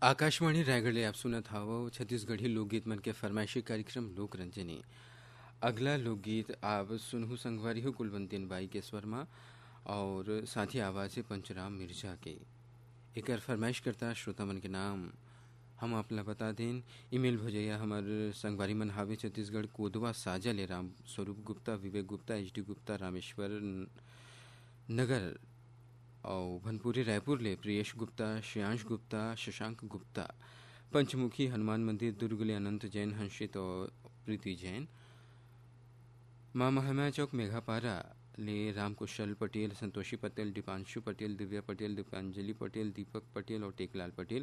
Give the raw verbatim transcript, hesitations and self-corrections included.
आकाशवाणी रायगढ़ ले आप सुनत हवो छत्तीसगढ़ी लोकगीत मन के फरमाइशी कार्यक्रम लोक रंजनी। अगला लोकगीत आप सुनहु संगवारी हो कुलवंतीन बाई के स्वर में और साथी आवाज़ है पंचराम मिर्जा के। एकर फरमाइश करता श्रोता मन के नाम हम आपला बता दें। ईमेल भेजैया हमार संगवारी मन हावे छत्तीसगढ़ कोदवा साजा ले राम स्वरूप गुप्ता, विवेक गुप्ता, एच डी गुप्ता, रामेश्वर नगर और भनपुरी रायपुर ले प्रियेश गुप्ता, श्रेयांश गुप्ता, शशांक गुप्ता, पंचमुखी हनुमान मंदिर दुर्ग ले अनंत जैन, हंसित और प्रीति जैन, माँ महमा चौक मेघापारा ले रामकुशल पटेल, संतोषी पटेल, दीपांशु पटेल, दिव्या पटेल, दीपांजलि पटेल, दीपक पटेल और टेकलाल पटेल।